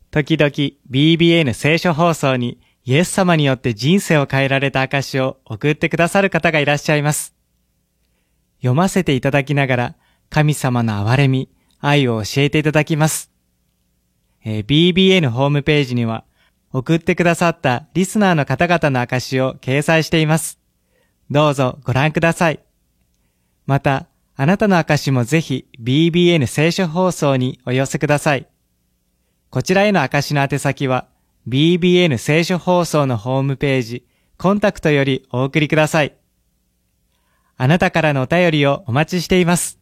時々 BBN 聖書放送にイエス様によって人生を変えられた証を送ってくださる方がいらっしゃいます。読ませていただきながら神様の憐れみ、愛を教えていただきます。BBN ホームページには送ってくださったリスナーの方々の証を掲載しています。どうぞご覧ください。また、あなたの証もぜひ BBN 聖書放送にお寄せください。こちらへの証の宛先は BBN 聖書放送のホームページ、コンタクトよりお送りください。あなたからのお便りをお待ちしています。